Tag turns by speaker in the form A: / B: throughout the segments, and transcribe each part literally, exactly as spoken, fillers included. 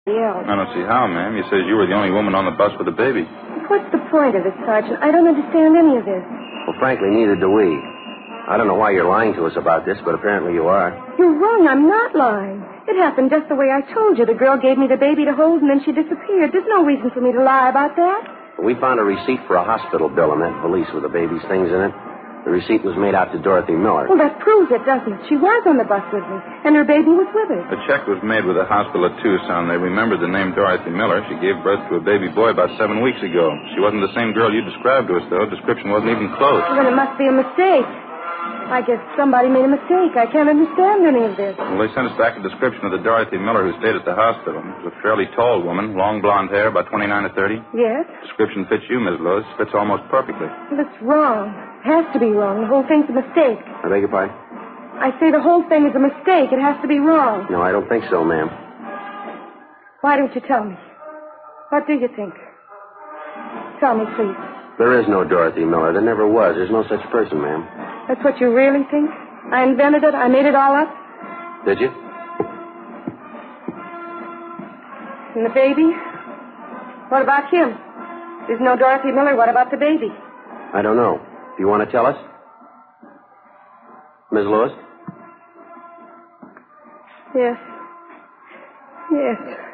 A: else.
B: I don't see how, ma'am. You said you were the only woman on the bus with a baby.
A: What's the point of it, Sergeant? I don't understand any of this.
C: Well, frankly, neither do we. I don't know why you're lying to us about this, but apparently you are.
A: You're wrong. I'm not lying. It happened just the way I told you. The girl gave me the baby to hold, and then she disappeared. There's no reason for me to lie about that.
C: We found a receipt for a hospital bill in that valise with the baby's things in it. The receipt was made out to Dorothy Miller.
A: Well, that proves it, doesn't it? She was on the bus with me, and her baby was with her.
B: The check was made with the hospital at Tucson. They remembered the name Dorothy Miller. She gave birth to a baby boy about seven weeks ago. She wasn't the same girl you described to us, though. Description wasn't even close.
A: Well, then it must be a mistake. I guess somebody made a mistake. I can't understand any of this.
B: Well, they sent us back a description of the Dorothy Miller who stayed at the hospital. She was a fairly tall woman, long blonde hair, about twenty-nine or thirty.
A: Yes?
B: Description fits you, Miss Lewis. Fits almost perfectly.
A: Well, it's wrong. It has to be wrong. The whole thing's a mistake.
C: I beg your pardon?
A: I say the whole thing is a mistake. It has to be wrong.
C: No, I don't think so, ma'am.
A: Why don't you tell me? What do you think? Tell me, please.
C: There is no Dorothy Miller. There never was. There's no such person, ma'am.
A: That's what you really think? I invented it? I made it all up?
C: Did you?
A: And the baby? What about him? There's no Dorothy Miller. What about the baby?
C: I don't know. Do you want to tell us? Miss Lewis?
A: Yes. Yes.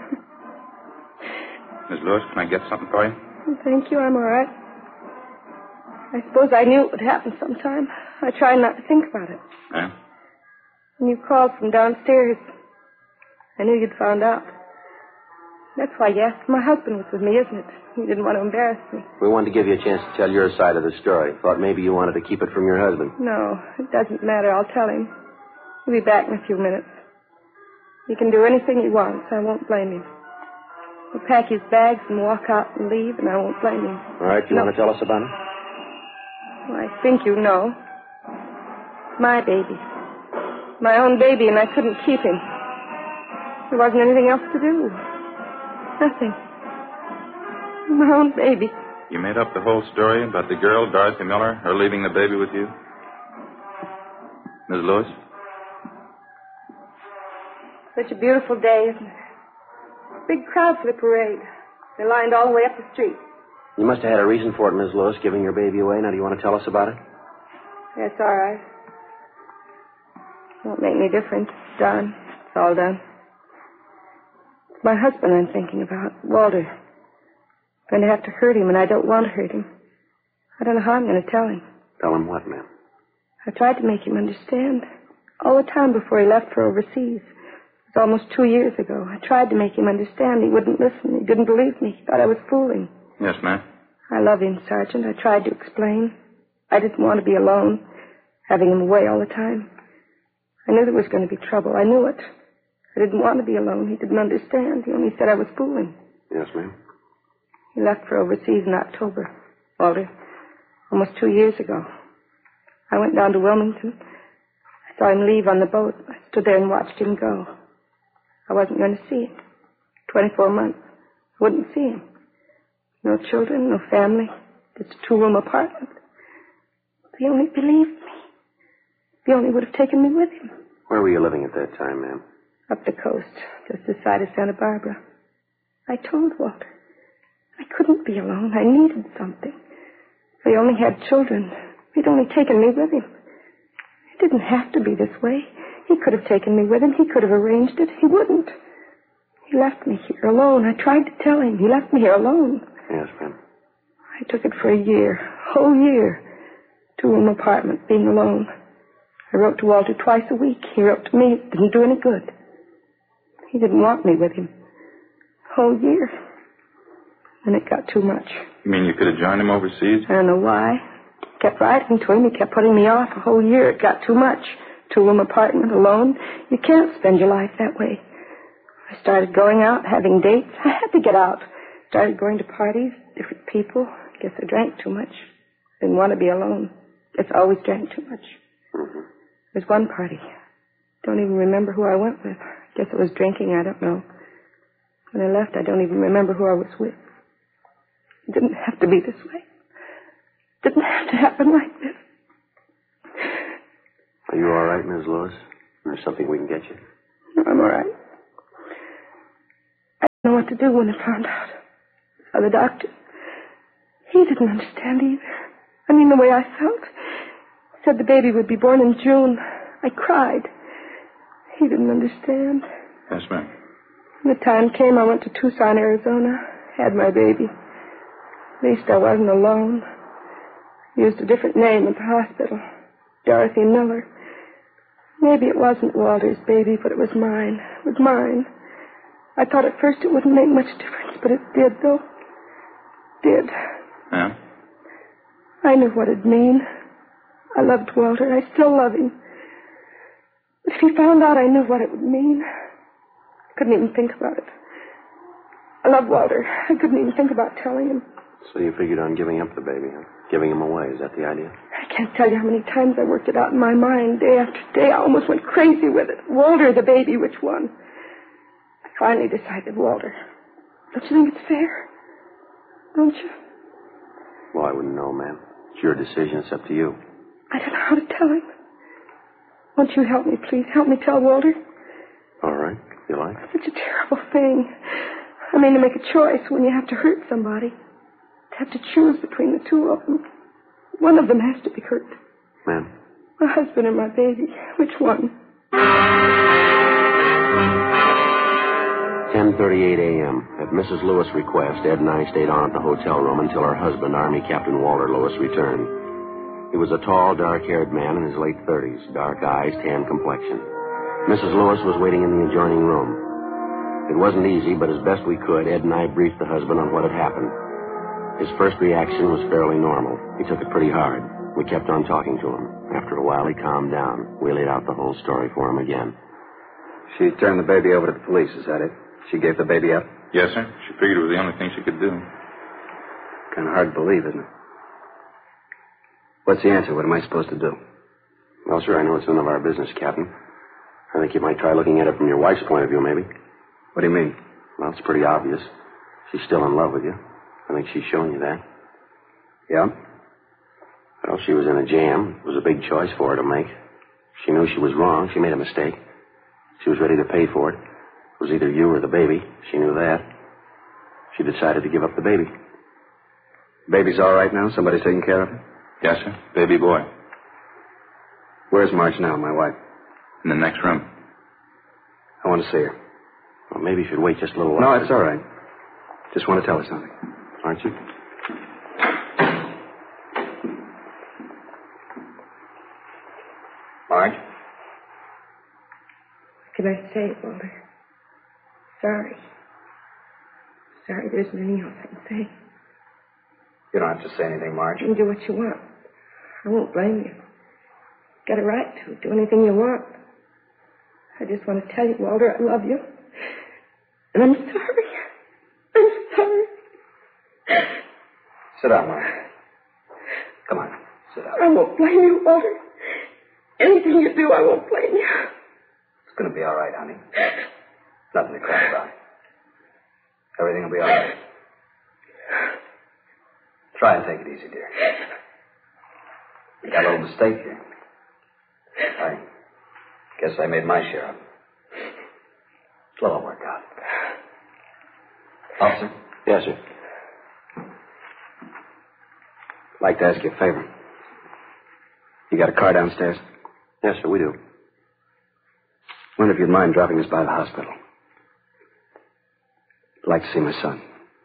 B: Miss Lewis, can I get something for you?
A: Thank you. I'm all right. I suppose I knew it would happen sometime. I tried not to think about it.
B: Yeah?
A: When you called from downstairs, I knew you'd found out. That's why you asked. My husband was with me, isn't it? You didn't want to embarrass me.
C: We wanted to give you a chance to tell your side of the story. Thought maybe you wanted to keep it from your husband.
A: No, it doesn't matter. I'll tell him. He'll be back in a few minutes. He can do anything he wants. I won't blame him. He'll pack his bags and walk out and leave, and I won't blame him.
C: All right, you
A: No.
C: want to tell us about it?
A: Well, I think you know. My baby. My own baby, and I couldn't keep him. There wasn't anything else to do. Nothing. My own baby.
B: You made up the whole story about the girl, Dorothy Miller, her leaving the baby with you? Miss Lewis?
A: Such a beautiful day, isn't it? Big crowd for the parade. They're lined all the way up the street.
C: You must have had a reason for it, Miss Lewis, giving your baby away. Now, do you want to tell us about it?
A: That's all right. Won't make any difference. It's done. It's all done. It's my husband I'm thinking about, Walter. I'm going to have to hurt him, and I don't want to hurt him. I don't know how I'm going to tell him.
C: Tell him what, ma'am?
A: I tried to make him understand. All the time before he left for overseas. It was almost two years ago. I tried to make him understand. He wouldn't listen. He didn't believe me. He thought I was fooling.
B: Yes, ma'am.
A: I love him, Sergeant. I tried to explain. I didn't want to be alone, having him away all the time. I knew there was going to be trouble. I knew it. I didn't want to be alone. He didn't understand. He only said I was fooling.
C: Yes, ma'am.
A: He left for overseas in October, Walter, almost two years ago. I went down to Wilmington. I saw him leave on the boat. I stood there and watched him go. I wasn't going to see him. Twenty-four months. I wouldn't see him. No children, no family. Just a two-room apartment. If he only believed me. If he only would have taken me with him.
C: Where were you living at that time, ma'am?
A: Up the coast, just this side of Santa Barbara. I told Walter. I couldn't be alone. I needed something. If he only had children, he'd only taken me with him. It didn't have to be this way. He could have taken me with him. He could have arranged it. He wouldn't. He left me here alone. I tried to tell him. He left me here alone.
C: Yes, ma'am.
A: I took it for a year, a whole year. Two-room apartment, being alone. I wrote to Walter twice a week. He wrote to me. It didn't do any good. He didn't want me with him. A whole year. And it got too much.
B: You mean you could have joined him overseas?
A: I don't know why. Kept writing to him. He kept putting me off a whole year. It got too much. Two-room apartment, alone. You can't spend your life that way. I started going out, having dates. I had to get out. Started going to parties, different people. Guess I drank too much. Didn't want to be alone. Guess I always drank too much.
C: Mm-hmm.
A: There's one party. Don't even remember who I went with. Guess it was drinking, I don't know. When I left, I don't even remember who I was with. It didn't have to be this way. It didn't have to happen like this.
C: Are you all right, Miss Lewis? Or something we can get you?
A: No, I'm all right. know what to do when I found out. So the doctor, he didn't understand either. I mean, the way I felt. He said the baby would be born in June. I cried. He didn't understand.
B: Yes, ma'am.
A: When the time came, I went to Tucson, Arizona, had my baby. At least I wasn't alone. Used a different name at the hospital. Dorothy Miller. Maybe it wasn't Walter's baby, but it was mine. It was mine. I thought at first it wouldn't make much difference, but it did, though. It did.
B: Yeah?
A: I knew what it'd mean. I loved Walter. I still love him. But if he found out I knew what it would mean, I couldn't even think about it. I love Walter. I couldn't even think about telling him.
C: So you figured on giving up the baby, huh? Giving him away, is that the idea?
A: I can't tell you how many times I worked it out in my mind, day after day. I almost went crazy with it. Walter, the baby, which one? I finally decided Walter. Don't you think it's fair? Don't you?
C: Well, I wouldn't know, ma'am. It's your decision. It's up to you.
A: I don't know how to tell him. Won't you help me, please? Help me tell Walter.
C: All right. You like?
A: It's such a terrible thing. I mean, to make a choice when you have to hurt somebody. To have to choose between the two of them. One of them has to be hurt.
C: Ma'am?
A: My husband or my baby. Which one?
C: ten thirty-eight a.m. At Missus Lewis' request, Ed and I stayed on at the hotel room until her husband, Army Captain Walter Lewis, returned. He was a tall, dark-haired man in his late thirties, dark eyes, tan complexion. Missus Lewis was waiting in the adjoining room. It wasn't easy, but as best we could, Ed and I briefed the husband on what had happened. His first reaction was fairly normal. He took it pretty hard. We kept on talking to him. After a while, he calmed down. We laid out the whole story for him again.
D: She turned the baby over to the police, is that it? She gave the baby up?
B: Yes, sir. She figured it was the only thing she could do.
D: Kind of hard to believe, isn't it? What's the answer? What am I supposed to do?
C: Well, sir, I know it's none of our business, Captain. I think you might try looking at it from your wife's point of view, maybe.
D: What do you mean?
C: Well, it's pretty obvious. She's still in love with you. I think she's shown you that.
D: Yeah?
C: Well, she was in a jam. It was a big choice for her to make. She knew she was wrong. She made a mistake. She was ready to pay for it. It was either you or the baby. She knew that. She decided to give up the baby.
D: Baby's all right now? Somebody's taking care of her?
B: Yes, sir. Baby boy.
D: Where's Marge now, my wife?
B: In the next room.
D: I want to see her.
C: Well, maybe you should wait just a little while.
D: No, it's all right. Just want to tell her something.
C: Aren't you?
D: Marge?
A: What can I say, Walter? Sorry. Sorry, there isn't anything else I can say.
D: You don't have to say anything, Marge.
A: You can do what you want. I won't blame you. Got a right to do anything you want. I just want to tell you, Walter, I love you. And I'm sorry. I'm sorry.
D: Sit down, Marge. Come on, sit down.
A: I won't blame you, Walter. Anything you do, I won't blame you.
D: It's going to be all right, honey. Nothing to cry about. Everything will be all right. Try and take it easy, dear. You got a little mistake here. I guess I made my share of it. It'll all work out. Officer?
C: Yes, sir.
D: I'd like to ask you a favor. You got a car downstairs?
C: Yes, sir, we do.
D: Wonder if you'd mind dropping us by the hospital. I'd like to see my son.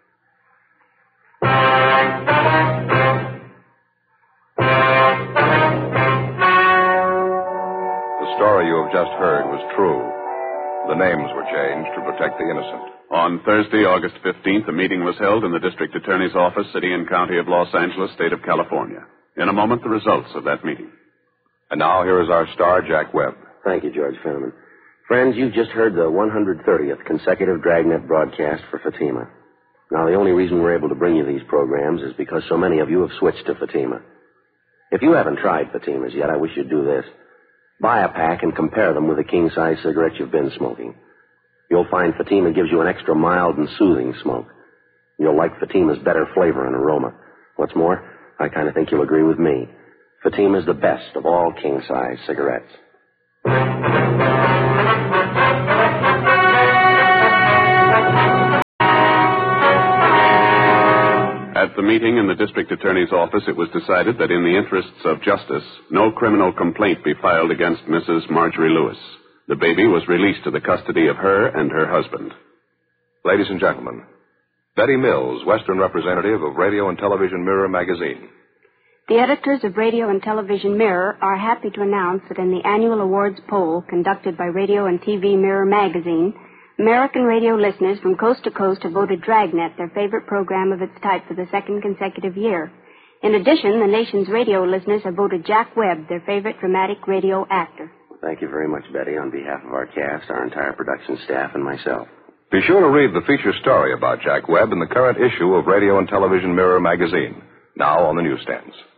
E: The story you have just heard was true. The names were changed to protect the innocent.
F: On Thursday, August fifteenth, a meeting was held in the District Attorney's Office, City and County of Los Angeles, State of California. In a moment, the results of that meeting.
E: And now here is our star, Jack Webb.
C: Thank you, George Fenneman. Friends, you've just heard the one hundred thirtieth consecutive Dragnet broadcast for Fatima. Now, the only reason we're able to bring you these programs is because so many of you have switched to Fatima. If you haven't tried Fatimas yet, I wish you'd do this. Buy a pack and compare them with the king-size cigarettes you've been smoking. You'll find Fatima gives you an extra mild and soothing smoke. You'll like Fatima's better flavor and aroma. What's more, I kind of think you'll agree with me. Fatima's the best of all king-size cigarettes.
F: At the meeting in the district attorney's office, it was decided that in the interests of justice, no criminal complaint be filed against Missus Marjorie Lewis. The baby was released to the custody of her and her husband.
E: Ladies and gentlemen, Betty Mills, Western representative of Radio and Television Mirror magazine.
G: The editors of Radio and Television Mirror are happy to announce that in the annual awards poll conducted by Radio and T V Mirror magazine, American radio listeners from coast to coast have voted Dragnet their favorite program of its type for the second consecutive year. In addition, the nation's radio listeners have voted Jack Webb their favorite dramatic radio actor.
C: Thank you very much, Betty, on behalf of our cast, our entire production staff, and myself.
E: Be sure to read the feature story about Jack Webb in the current issue of Radio and Television Mirror magazine, now on the newsstands.